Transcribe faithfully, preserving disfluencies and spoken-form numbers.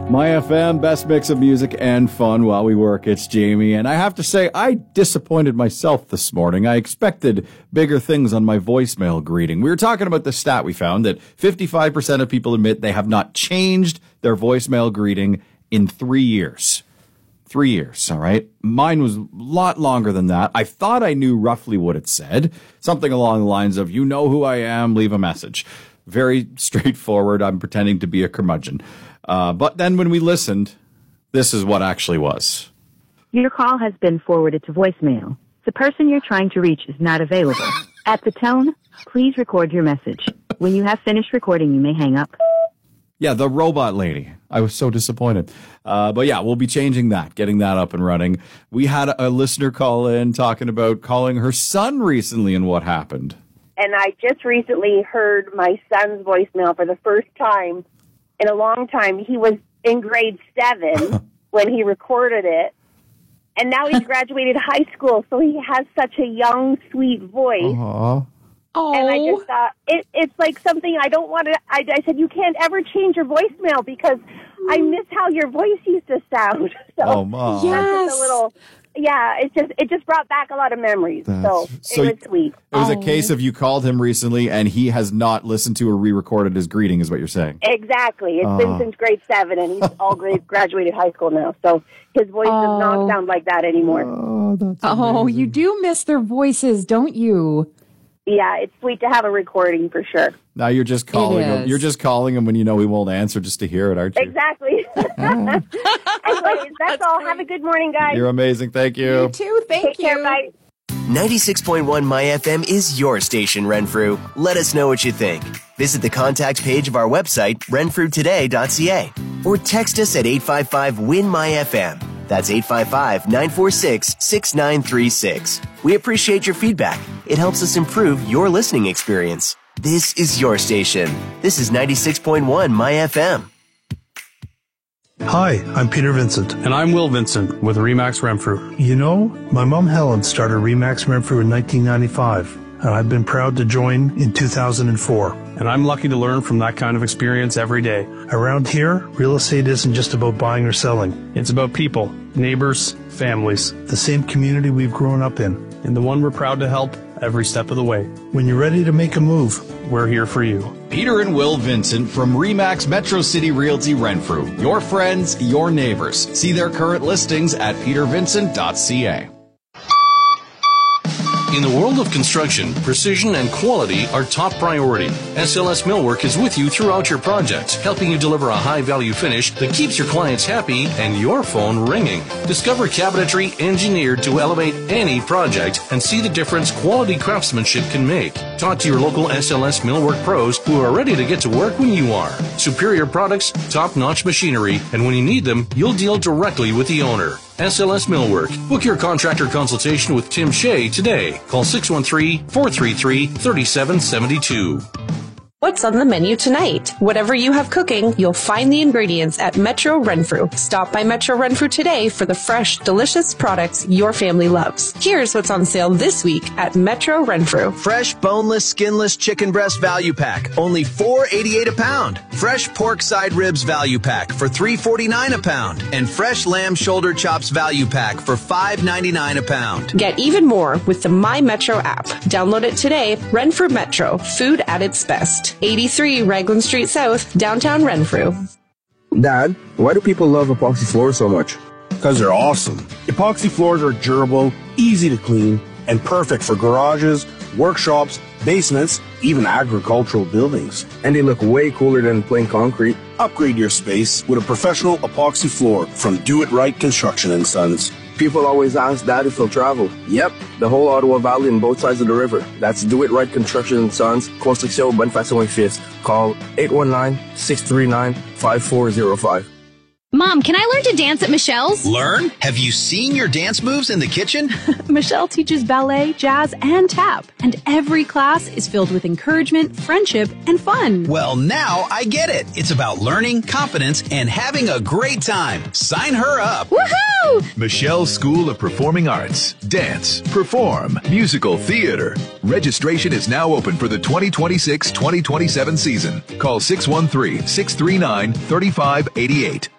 My F M, best mix of music and fun while we work. It's Jamie, and I have to say, I disappointed myself this morning. I expected bigger things on my voicemail greeting. We were talking about the stat we found that fifty-five percent of people admit they have not changed their voicemail greeting in three years. Three years, all right? Mine was a lot longer than that. I thought I knew roughly what it said. Something along the lines of, you know who I am, leave a message. Very straightforward. I'm pretending to be a curmudgeon. Uh, but then when we listened, this is what actually was. Your call has been forwarded to voicemail. The person you're trying to reach is not available. At the tone, please record your message. When you have finished recording, you may hang up. Yeah, the robot lady. I was so disappointed. Uh, but yeah, we'll be changing that, getting that up and running. We had a listener call in talking about calling her son recently and what happened. And I just recently heard my son's voicemail for the first time in a long time. He was in grade seven when he recorded it. And now he's graduated high school, so he has such a young, sweet voice. Aww. Oh. And I just thought, it, it's like something I don't want to, I, I said, you can't ever change your voicemail because I miss how your voice used to sound. So Oh, Mom. that's Yes. just a little, yeah, it's just, it just brought back a lot of memories. So it so was sweet. It was Oh. a case of you called him recently and he has not listened to or re-recorded his greeting is what you're saying. Exactly. It's Oh. been since grade seven, and he's all grade, graduated high school now. So his voice does Oh. not sound like that anymore. Oh, that's Oh, you do miss their voices, don't you? Yeah, it's sweet to have a recording for sure. Now you're just calling him. is. You're just calling him when you know he won't answer just to hear it, aren't you? Exactly. Anyways, that's all. Have a good morning, guys. You're amazing. Thank you. You too, thank Take you. care. Bye. ninety-six point one My F M is your station, Renfrew. Let us know what you think. Visit the contact page of our website, renfrew today dot c a, or text us at eight five five, W I N, M Y F M. That's eight five five, nine four six, six nine three six. We appreciate your feedback. It helps us improve your listening experience. This is your station. This is ninety-six point one My F M. Hi, I'm Peter Vincent. And I'm Will Vincent with Remax Renfrew. You know, my mom Helen started Remax Renfrew in nineteen ninety-five, and I've been proud to join in two thousand four. And I'm lucky to learn from that kind of experience every day. Around here, real estate isn't just about buying or selling. It's about people, neighbors, families, The same community we've grown up in. and the one we're proud to help every step of the way. When you're ready to make a move, We're here for you. Peter and Will Vincent from Remax Metro City Realty Renfrew. Your friends, your neighbors. See their current listings at peter vincent dot c a. In the world of construction, precision and quality are top priority. S L S Millwork is with you throughout your project, helping you deliver a high-value finish that keeps your clients happy and your phone ringing. Discover cabinetry engineered to elevate any project and see the difference quality craftsmanship can make. Talk to your local S L S Millwork pros who are ready to get to work when you are. Superior products, top-notch machinery, and when you need them, you'll deal directly with the owner. S L S Millwork. Book your contractor consultation with Tim Shea today. Call six one three, four three three, three seven seven two. What's on the menu tonight? Whatever you have cooking, you'll find the ingredients at Metro Renfrew. Stop by Metro Renfrew today for the fresh, delicious products your family loves. Here's what's on sale this week at Metro Renfrew. Fresh, boneless, skinless chicken breast value pack, only four eighty-eight a pound. Fresh pork side ribs value pack for three forty-nine a pound. And fresh lamb shoulder chops value pack for five ninety-nine a pound. Get even more with the My Metro app. Download it today. Renfrew Metro, food at its best. eighty-three Raglan Street South, downtown Renfrew. Dad, why do people love epoxy floors so much? Because they're awesome. Epoxy floors are durable, easy to clean, and perfect for garages, workshops, basements, even agricultural buildings. And they look way cooler than plain concrete. Upgrade your space with a professional epoxy floor from Do It Right Construction and Sons. People always ask Dad if he'll travel. Yep, the whole Ottawa Valley and both sides of the river. That's Do It Right Construction and Sons, Construction Bonifacio and Fils. Call eight one nine, six three nine, five four zero five. Mom, can I learn to dance at Michelle's? Learn? Have you seen your dance moves in the kitchen? Michelle teaches ballet, jazz, and tap, and every class is filled with encouragement, friendship, and fun. Well, now I get it. It's about learning, confidence, and having a great time. Sign her up. Woohoo! Michelle's School of Performing Arts. Dance, perform, musical theater. Registration is now open for the twenty twenty-six twenty twenty-seven season. Call six one three, six three nine, three five eight eight.